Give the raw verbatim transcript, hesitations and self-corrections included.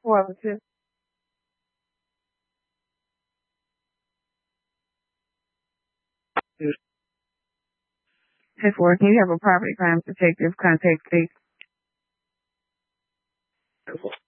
What was it? Fifth Ward, can you have a property crime detective contact, please?